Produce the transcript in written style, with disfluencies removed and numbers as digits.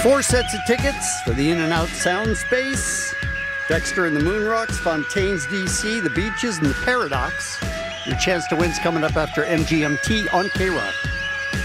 4 sets of tickets for the In-N-Out Sound Space, Dexter and the Moon Rocks, Fontaines DC, The Beaches, and The Paradox. Your chance to win's coming up after MGMT on K-Rock.